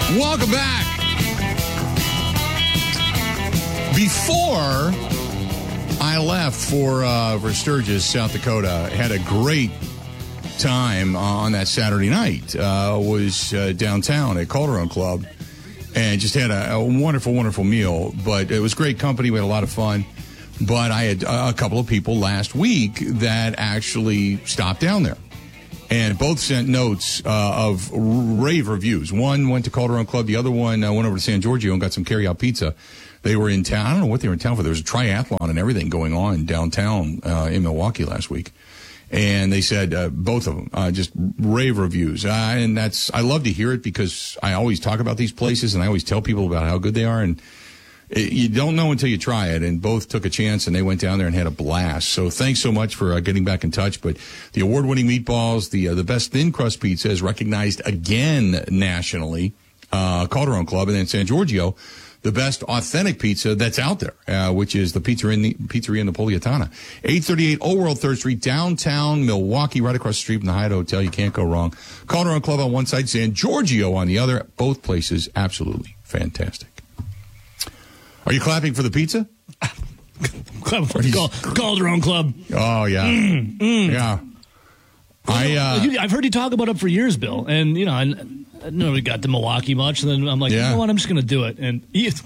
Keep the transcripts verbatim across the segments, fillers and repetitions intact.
Welcome back. Before I left for uh, for Sturgis, South Dakota, had a great time on that Saturday night. Uh, was uh, downtown at Calderon Club and just had a, a wonderful, wonderful meal. But it was great company. We had a lot of fun. But I had a couple of people last week that actually stopped down there. And both sent notes uh, of rave reviews. One went to Calderon Club. The other one uh, went over to San Giorgio and got some carry-out pizza. They were in town. I don't know what they were in town for. There was a triathlon and everything going on downtown uh, in Milwaukee last week. And they said, uh, both of them, uh, just rave reviews. Uh, and that's, I love to hear it because I always talk about these places and I always tell people about how good they are. And it, you don't know until you try it. And both took a chance and they went down there and had a blast. So thanks so much for uh, getting back in touch. But the award-winning meatballs, the uh, the best thin crust pizza is recognized again nationally. Uh, Calderon Club and then San Giorgio, the best authentic pizza that's out there, uh, which is the Pizzeria in the Pizzeria Napolitana. eight thirty-eight Old World third Street, downtown Milwaukee, right across the street from the Hyatt Hotel. You can't go wrong. Calderon Club on one side, San Giorgio on the other. Both places absolutely fantastic. Are you clapping for the pizza? Clapping for the Cal- Calderon Club. Oh, yeah. Mm, mm. Yeah. I, uh, you, I've heard you talk about it for years, Bill. And, you know, I, I never really got to Milwaukee much. And then I'm like, yeah. you know what? I'm just going to do it. And it's,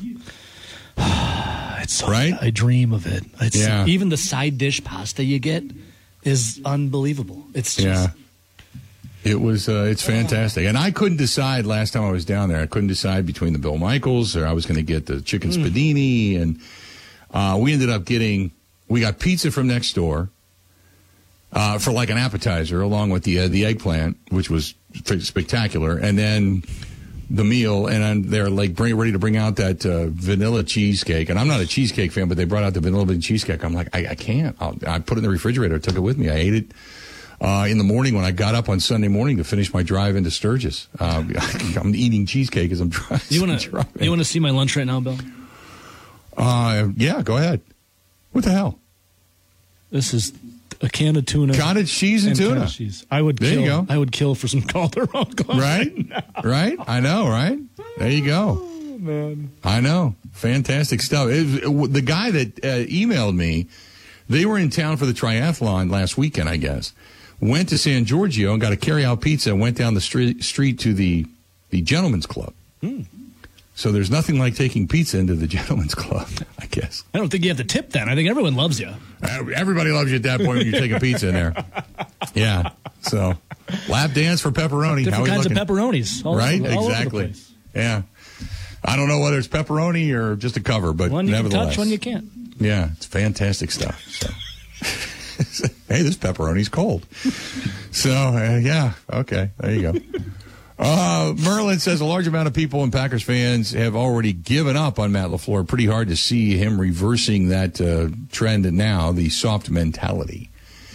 it's so, right? I dream of it. It's, yeah. Even the side dish pasta you get is unbelievable. It's just. Yeah. It was, uh, it's fantastic. And I couldn't decide last time I was down there. I couldn't decide between the Bill Michaels or I was going to get the chicken Mm. spadini. And uh, we ended up getting, we got pizza from next door uh, for like an appetizer along with the uh, the eggplant, which was spectacular. And then the meal. And I'm, they're like bring, ready to bring out that uh, vanilla cheesecake. And I'm not a cheesecake fan, but they brought out the vanilla cheesecake. I'm like, I, I can't. I'll, I put it in the refrigerator. I took it with me. I ate it. Uh, in the morning when I got up on Sunday morning to finish my drive into Sturgis. Uh, I'm eating cheesecake as I'm driving. You want to you want to see my lunch right now, Bill? Uh, yeah, go ahead. What the hell? This is a can of tuna. Cottage cheese and, and tuna. Cheese. I would there kill, you go. I would kill for some Calderon Club. Right? Right? I know, right? There you go. Oh, man. I know. Fantastic stuff. It, it, the guy that uh, emailed me, they were in town for the triathlon last weekend, I guess. Went to San Giorgio and got a carry-out pizza and went down the street, street to the, the Gentleman's Club. Mm. So there's nothing like taking pizza into the Gentleman's Club, I guess. I don't think you have to tip then. I think everyone loves you. Everybody loves you at that point when you take a pizza in there. Yeah. So lap dance for pepperoni. Different How kinds looking? of pepperonis. All right? Over, all exactly. over the place. Yeah. I don't know whether it's pepperoni or just a cover, but one you nevertheless. Can touch, one you can't. Yeah. It's fantastic stuff. So. Hey, this pepperoni's cold. So, uh, yeah, okay, there you go. Uh, Merlin says a large amount of people and Packers fans have already given up on Matt LaFleur. Pretty hard to see him reversing that uh, trend now, the soft mentality.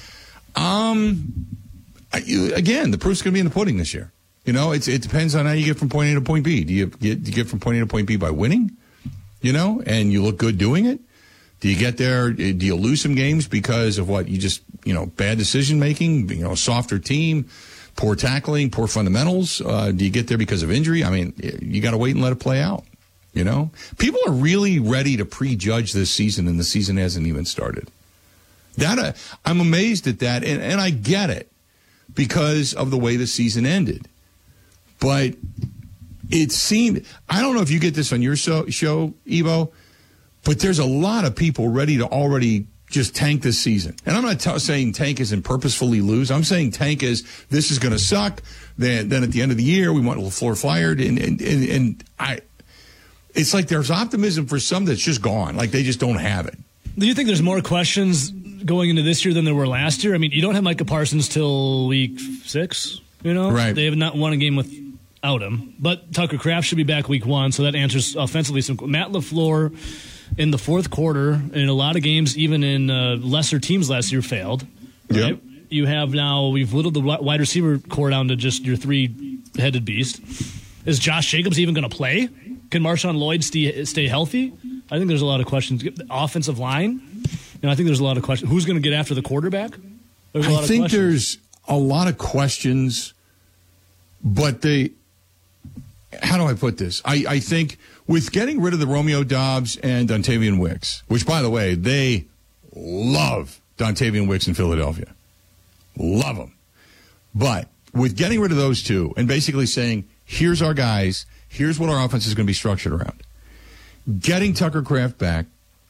Um, I, you, again, the proof's going to be in the pudding this year. You know, it's, it depends on how you get from point A to point B. Do you get, do you get from point A to point B by winning, you know, and you look good doing it? Do you get there? Do you lose some games because of what you just, you know, bad decision making, you know, softer team, poor tackling, poor fundamentals? Uh, do you get there because of injury? I mean, you got to wait and let it play out. You know, people are really ready to prejudge this season, and the season hasn't even started. That uh, I'm amazed at that, and, and I get it because of the way the season ended. But it seemed, I don't know if you get this on your show, show Evo. But there's a lot of people ready to already just tank this season. And I'm not t- saying tank as in purposefully lose. I'm saying tank as this is going to suck. Then, then at the end of the year, we want LaFleur fired. And, and, and, and I, it's like there's optimism for some that's just gone. Like they just don't have it. Do you think there's more questions going into this year than there were last year? I mean, you don't have Micah Parsons till week six, you know? Right. They have not won a game without him. But Tucker Kraft should be back week one, so that answers offensively some. Matt LaFleur in the fourth quarter, in a lot of games, even in uh, lesser teams last year, failed. Right? Yep. You have now, we've whittled the wide receiver core down to just your three-headed beast. Is Josh Jacobs even going to play? Can Marshawn Lloyd stay, stay healthy? I think there's a lot of questions. Offensive line, and I think there's a lot of questions. Who's going to get after the quarterback? There's a lot I of think questions. there's a lot of questions, but they, how do I put this? I, I think with getting rid of the Romeo Doubs and Dontavian Wicks, which, by the way, they love Dontavian Wicks in Philadelphia. Love them. But with getting rid of those two and basically saying, here's our guys, here's what our offense is going to be structured around. Getting Tucker Kraft back,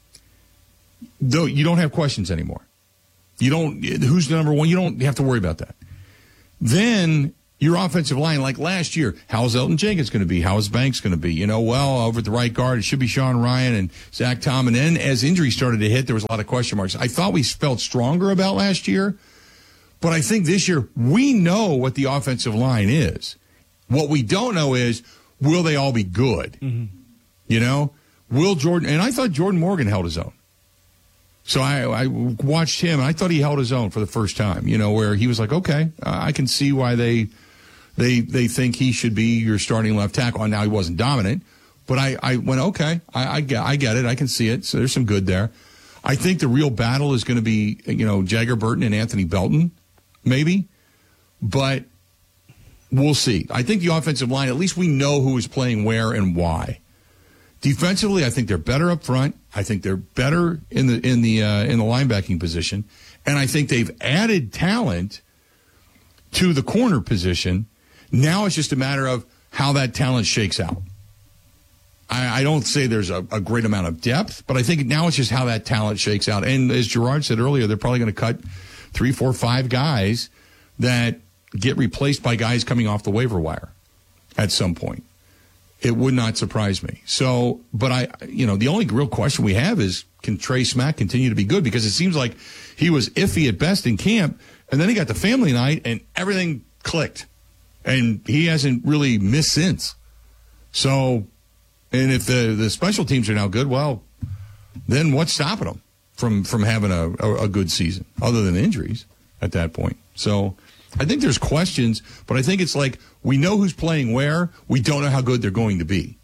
though, you don't have questions anymore. You don't, who's the number one? You don't have to worry about that. Then your offensive line, like last year, how's Elton Jenkins going to be? How is Banks going to be? You know, well, over at the right guard, it should be Sean Ryan and Zach Tom. And then as injuries started to hit, there was a lot of question marks. I thought we felt stronger about last year, but I think this year we know what the offensive line is. What we don't know is, will they all be good? Mm-hmm. You know, will Jordan, and I thought Jordan Morgan held his own. So I, I watched him, and I thought he held his own for the first time, you know, where he was like, okay, uh, I can see why they they they think he should be your starting left tackle. And now he wasn't dominant, but I, I went, okay, I, I, get, I get it. I can see it. So there's some good there. I think the real battle is going to be, you know, Jagger Burton and Anthony Belton, maybe, but we'll see. I think the offensive line, at least we know who is playing where and why. Defensively, I think they're better up front. I think they're better in the in the uh, in the linebacking position, and I think they've added talent to the corner position. Now it's just a matter of how that talent shakes out. I, I don't say there's a, a great amount of depth, but I think now it's just how that talent shakes out. And as Gerard said earlier, they're probably going to cut three, four, five guys that get replaced by guys coming off the waiver wire at some point. It would not surprise me. So, but I, you know, the only real question we have is, can Trey Smack continue to be good? Because it seems like he was iffy at best in camp, and then he got the family night, and everything clicked. And he hasn't really missed since. So, and if the, the special teams are now good, well, then what's stopping them from, from having a, a, a good season, other than injuries at that point? So, I think there's questions, but I think it's like we know who's playing where. We don't know how good they're going to be.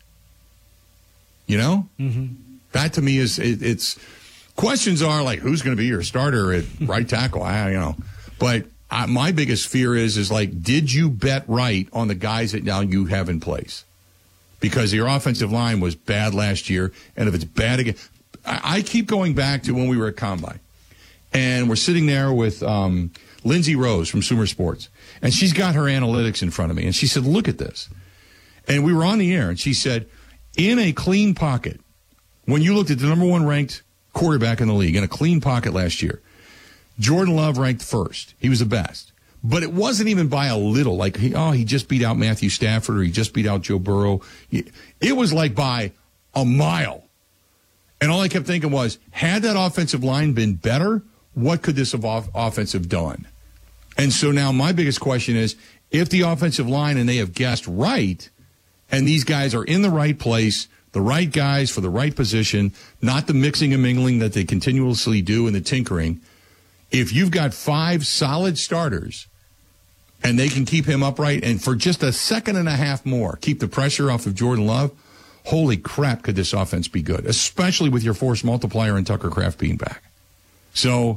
You know? Mm-hmm. That to me is, it, it's, questions are like, who's going to be your starter at right tackle? I, you know. But I, my biggest fear is, is like, did you bet right on the guys that now you have in place? Because your offensive line was bad last year, and if it's bad again, I, I keep going back to when we were at Combine, and we're sitting there with, um, Lindsay Rose from Sumer Sports, and she's got her analytics in front of me, and she said, look at this. And we were on the air, and she said, in a clean pocket, when you looked at the number one ranked quarterback in the league, in a clean pocket last year, Jordan Love ranked first. He was the best. But it wasn't even by a little, like, he, oh, he just beat out Matthew Stafford, or he just beat out Joe Burrow. It was like by a mile. And all I kept thinking was, had that offensive line been better, what could this have off- offense have done? And so now my biggest question is, if the offensive line, and they have guessed right, and these guys are in the right place, the right guys for the right position, not the mixing and mingling that they continuously do and the tinkering, if you've got five solid starters and they can keep him upright and for just a second and a half more, keep the pressure off of Jordan Love, holy crap, could this offense be good, especially with your force multiplier and Tucker Kraft being back. So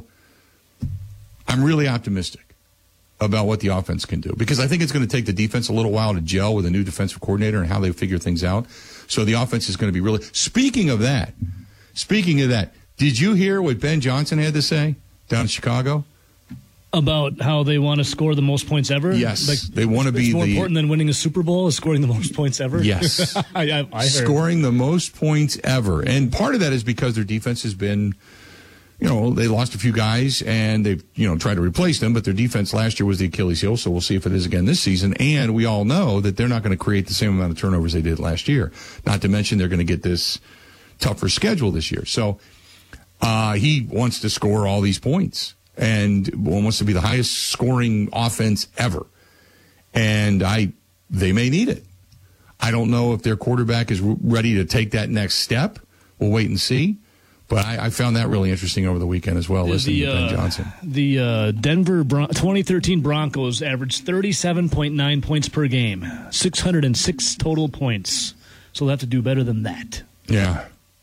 I'm really optimistic about what the offense can do, because I think it's going to take the defense a little while to gel with a new defensive coordinator and how they figure things out. So the offense is going to be really, speaking of that, speaking of that, did you hear what Ben Johnson had to say down in Chicago? About how they want to score the most points ever? Yes. Like, they want to be more the, important than winning a Super Bowl is scoring the most points ever? Yes. I, I, I heard. Scoring the most points ever. And part of that is because their defense has been, you know, they lost a few guys and they've, you know, tried to replace them, but their defense last year was the Achilles heel, so we'll see if it is again this season. And we all know that they're not going to create the same amount of turnovers they did last year. Not to mention they're going to get this tougher schedule this year. So uh, he wants to score all these points and wants to be the highest scoring offense ever. And I, they may need it. I don't know if their quarterback is ready to take that next step. We'll wait and see. But I, I found that really interesting over the weekend as well, listening the, to Ben uh, Johnson. The uh, Denver Bron- twenty thirteen Broncos averaged thirty-seven point nine points per game, six hundred six total points. So they'll have to do better than that. Yeah.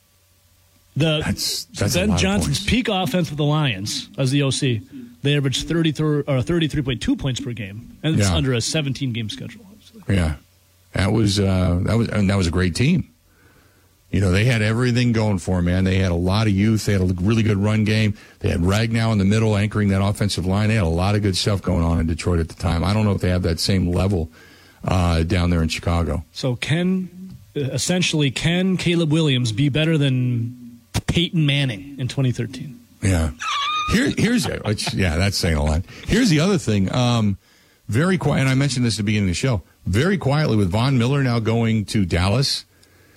The that's, that's Ben a lot Johnson's of peak offense with the Lions as the O C, they averaged thirty-three point two points per game, and it's yeah. under a seventeen-game schedule. Yeah. That was uh, that was and that was a great team. You know, they had everything going for them, man. They had a lot of youth. They had a really good run game. They had Ragnow in the middle anchoring that offensive line. They had a lot of good stuff going on in Detroit at the time. I don't know if they have that same level uh, down there in Chicago. So can, essentially, can Caleb Williams be better than Peyton Manning in twenty thirteen? Yeah. Here, here's, which, yeah, that's saying a lot. Here's the other thing. Um, very quiet, and I mentioned this at the beginning of the show, very quietly with Von Miller now going to Dallas.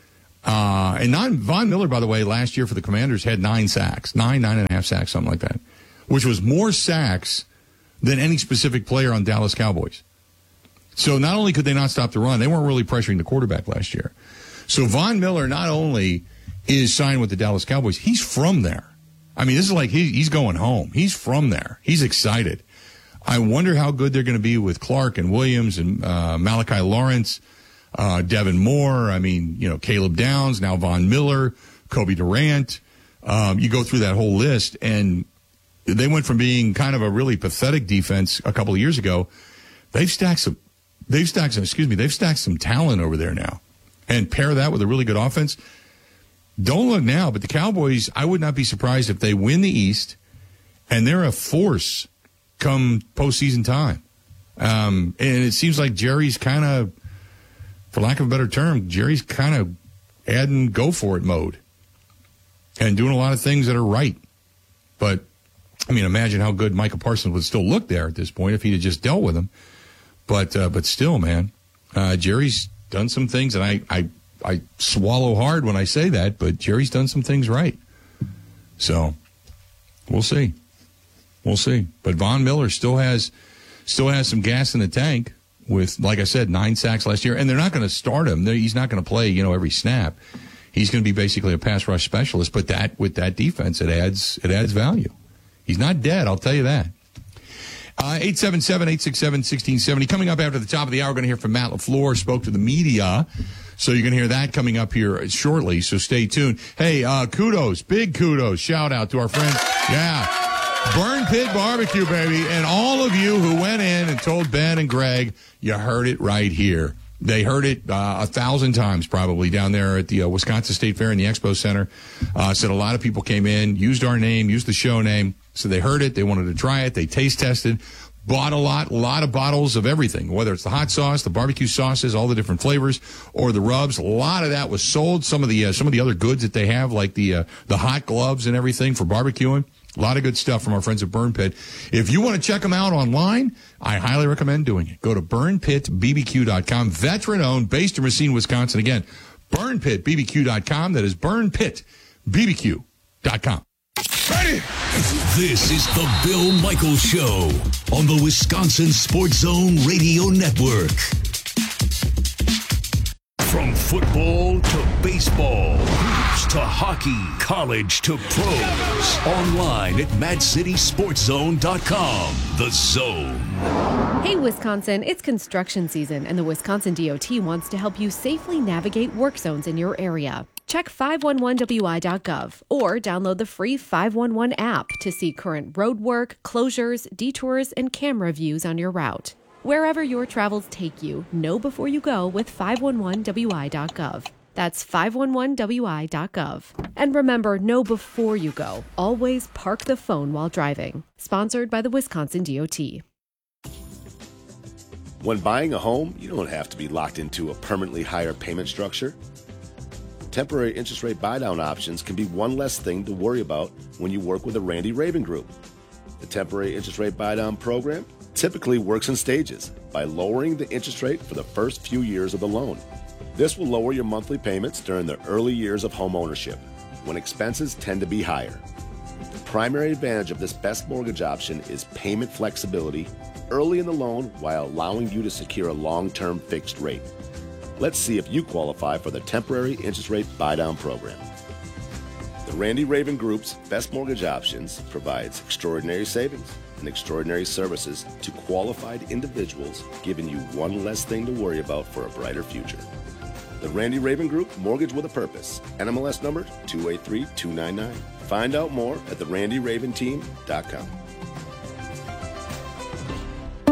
Uh, and not, Von Miller, by the way, last year for the Commanders had nine sacks, nine, nine and a half sacks, something like that, which was more sacks than any specific player on Dallas Cowboys. So not only could they not stop the run, they weren't really pressuring the quarterback last year. So Von Miller not only is signed with the Dallas Cowboys, he's from there. I mean, this is like he, he's going home. He's from there. He's excited. I wonder how good they're going to be with Clark and Williams and uh, Malachi Lawrence. Uh, Devin Moore, I mean, you know, Caleb Downs, now Von Miller, Kobe Durant. Um, you go through that whole list, and they went from being kind of a really pathetic defense a couple of years ago. They've stacked some, they've stacked some, excuse me, they've stacked some talent over there now. And pair that with a really good offense. Don't look now, but the Cowboys, I would not be surprised if they win the East, and they're a force come postseason time. Um, and it seems like Jerry's kind of, for lack of a better term, Jerry's kind of adding go-for-it mode and doing a lot of things that are right. But, I mean, imagine how good Micah Parsons would still look there at this point if he'd have just dealt with him. But uh, but still, man, uh, Jerry's done some things, and I, I, I swallow hard when I say that, but Jerry's done some things right. So, we'll see. We'll see. But Von Miller still has still has some gas in the tank. With, like I said, nine sacks last year. And they're not going to start him. They're, he's not going to play, you know, every snap. He's going to be basically a pass rush specialist. But that, with that defense, it adds, it adds value. He's not dead, I'll tell you that. Uh, eight seven seven, eight six seven, one six seven zero. Coming up after the top of the hour, we're going to hear from Matt LaFleur, spoke to the media. So you're going to hear that coming up here shortly. So stay tuned. Hey, uh, kudos, big kudos, shout out to our friend. Yeah. Burn Pit Barbecue, baby. And all of you who went in and told Ben and Greg, you heard it right here. They heard it uh, a thousand times probably down there at the uh, Wisconsin State Fair in the Expo Center. Uh, said a lot of people came in, used our name, used the show name. So they heard it. They wanted to try it. They taste tested, bought a lot, a lot of bottles of everything, whether it's the hot sauce, the barbecue sauces, all the different flavors, or the rubs. A lot of that was sold. Some of the uh, some of the other goods that they have, like the uh, the hot gloves and everything for barbecuing. A lot of good stuff from our friends at Burn Pit. If you want to check them out online, I highly recommend doing it. Go to burn pit b b q dot com. Veteran-owned, based in Racine, Wisconsin. Again, burn pit b b q dot com. That is burn pit b b q dot com. Ready? This is the Bill Michaels Show on the Wisconsin Sports Zone Radio Network. From football to baseball, hoops to hockey, college to pros. Online at mad city sports zone dot com. The Zone. Hey, Wisconsin, it's construction season, and the Wisconsin D O T wants to help you safely navigate work zones in your area. Check five one one w i dot gov or download the free five one one app to see current road work, closures, detours, and camera views on your route. Wherever your travels take you, know before you go with five one one w i dot gov. That's five one one w i dot gov. And remember, know before you go. Always park the phone while driving. Sponsored by the Wisconsin D O T. When buying a home, you don't have to be locked into a permanently higher payment structure. Temporary interest rate buy-down options can be one less thing to worry about when you work with the Randy Raven Group. The temporary interest rate buy-down program typically works in stages by lowering the interest rate for the first few years of the loan. This will lower your monthly payments during the early years of home ownership, when expenses tend to be higher. The primary advantage of this best mortgage option is payment flexibility early in the loan while allowing you to secure a long-term fixed rate. Let's see if you qualify for the temporary interest rate buy-down program. The Randy Raven Group's Best Mortgage Options provides extraordinary savings and extraordinary services to qualified individuals, giving you one less thing to worry about for a brighter future. The Randy Raven Group, Mortgage with a Purpose. N M L S number two eight three two nine nine. Find out more at the randy raven team dot com.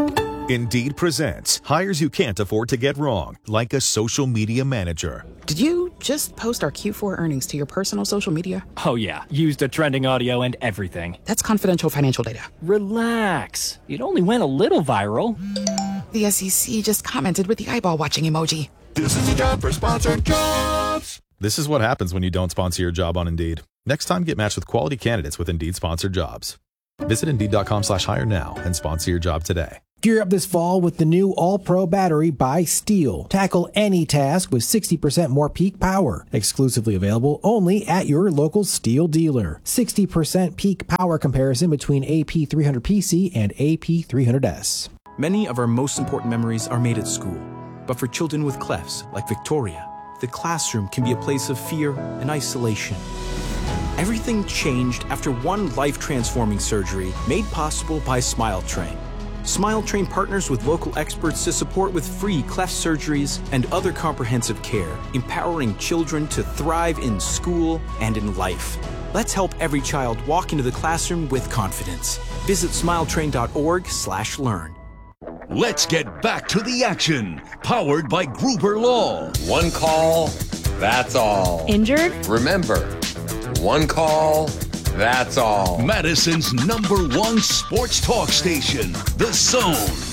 Indeed presents hires you can't afford to get wrong, like a social media manager. Did you just post our Q four earnings to your personal social media? Oh, yeah. Used a trending audio and everything. That's confidential financial data. Relax. It only went a little viral. The S E C just commented with the eyeball watching emoji. This is a job for Sponsored Jobs. This is what happens when you don't sponsor your job on Indeed. Next time, get matched with quality candidates with Indeed sponsored jobs. Visit Indeed.com slash hire now and sponsor your job today. Gear up this fall with the new All-Pro battery by Steel. Tackle any task with sixty percent more peak power. Exclusively available only at your local Steel dealer. sixty percent peak power comparison between A P three hundred P C and A P three hundred S. Many of our most important memories are made at school. But for children with clefts, like Victoria, the classroom can be a place of fear and isolation. Everything changed after one life-transforming surgery made possible by SmileTrain. SmileTrain partners with local experts to support with free cleft surgeries and other comprehensive care, empowering children to thrive in school and in life. Let's help every child walk into the classroom with confidence. Visit smiletrain.org slash learn. Let's get back to the action. Powered by Gruber Law. One call, that's all. Injured? Remember, one call, that's all. Madison's number one sports talk station, The Zone.